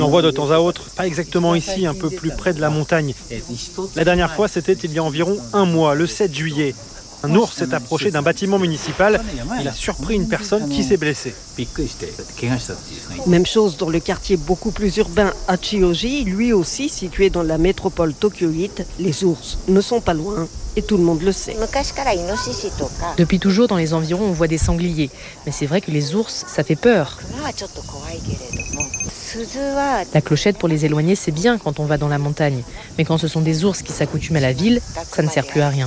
On en voit de temps à autre, pas exactement ici, un peu plus près de la montagne. La dernière fois, c'était il y a environ un mois, le 7 juillet. Un ours s'est approché d'un bâtiment municipal. Il a surpris une personne qui s'est blessée. Même chose dans le quartier beaucoup plus urbain Hachioji, lui aussi situé dans la métropole tokyoïte. Les ours ne sont pas loin et tout le monde le sait. Depuis toujours, dans les environs, on voit des sangliers. Mais c'est vrai que les ours, ça fait peur. La clochette pour les éloigner, c'est bien quand on va dans la montagne. Mais quand ce sont des ours qui s'accoutument à la ville, ça ne sert plus à rien.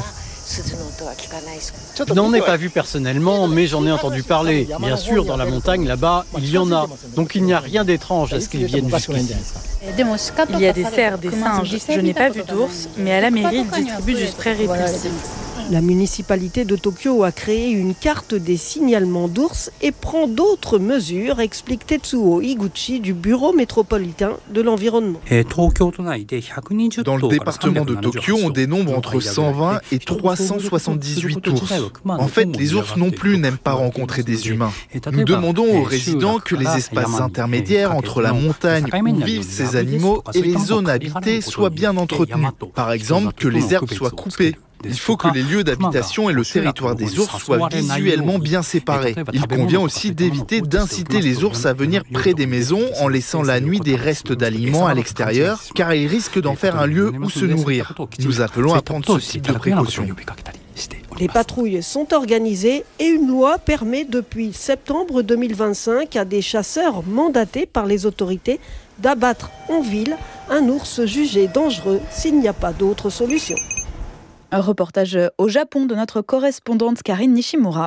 Je n'en ai pas vu personnellement, mais j'en ai entendu parler. Bien sûr, dans la montagne, là-bas, il y en a. Donc il n'y a rien d'étrange à ce qu'ils viennent jusqu'ici. Il y a des cerfs, des singes. Je n'ai pas vu d'ours, mais à la mairie, ils distribuent du spray répulsif. La municipalité de Tokyo a créé une carte des signalements d'ours et prend d'autres mesures, explique Tetsuo Higuchi du bureau métropolitain de l'environnement. Dans le département de Tokyo, on dénombre entre 120 et 378 ours. En fait, les ours non plus n'aiment pas rencontrer des humains. Nous demandons aux résidents que les espaces intermédiaires entre la montagne où vivent ces animaux et les zones habitées soient bien entretenus. Par exemple, que les herbes soient coupées. Il faut que les lieux d'habitation et le territoire des ours soient visuellement bien séparés. Il convient aussi d'éviter d'inciter les ours à venir près des maisons en laissant la nuit des restes d'aliments à l'extérieur, car ils risquent d'en faire un lieu où se nourrir. Nous appelons à prendre ce type de précautions. Les patrouilles sont organisées et une loi permet depuis septembre 2025 à des chasseurs mandatés par les autorités d'abattre en ville un ours jugé dangereux s'il n'y a pas d'autre solution. Un reportage au Japon de notre correspondante Karine Nishimura.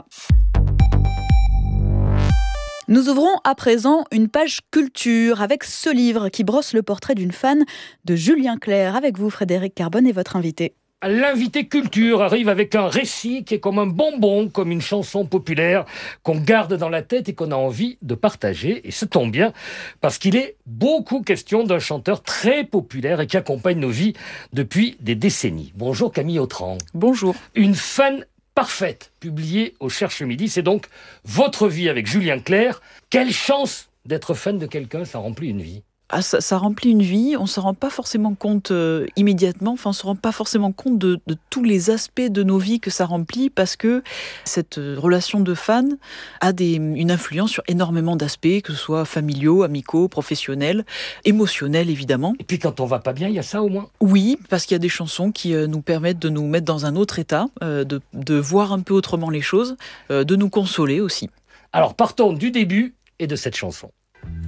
Nous ouvrons à présent une page culture avec ce livre qui brosse le portrait d'une fan de Julien Clerc. Avec vous, Frédéric Carbone, et votre invité. L'invité culture arrive avec un récit qui est comme un bonbon, comme une chanson populaire qu'on garde dans la tête et qu'on a envie de partager. Et ça tombe bien, parce qu'il est beaucoup question d'un chanteur très populaire et qui accompagne nos vies depuis des décennies. Bonjour Camille Autran. Bonjour. Une fan parfaite, publiée au Cherche Midi. C'est donc votre vie avec Julien Clerc. Quelle chance d'être fan de quelqu'un, ça remplit une vie. Ça remplit une vie, on ne se rend pas forcément compte immédiatement, on ne se rend pas forcément compte de tous les aspects de nos vies que ça remplit, parce que cette relation de fan a une influence sur énormément d'aspects, que ce soit familiaux, amicaux, professionnels, émotionnels évidemment. Et puis quand on va pas bien, il y a ça au moins. Oui, parce qu'il y a des chansons qui nous permettent de nous mettre dans un autre état, de voir un peu autrement les choses, de nous consoler aussi. Alors partons du début et de cette chanson.